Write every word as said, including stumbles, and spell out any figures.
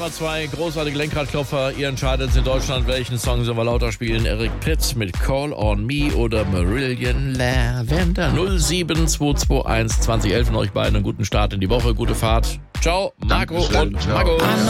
haben wir zwei großartige Lenkradklopfer. Ihr entscheidet in Deutschland, welchen Song sollen wir lauter spielen. Eric Prydz mit Call on Me oder Marillion Lavender. null sieben zwei zwei eins zwanzig elf von euch beiden. Einen guten Start in die Woche, gute Fahrt. Ciao, Marco Dankeschön. und Ciao. Marco.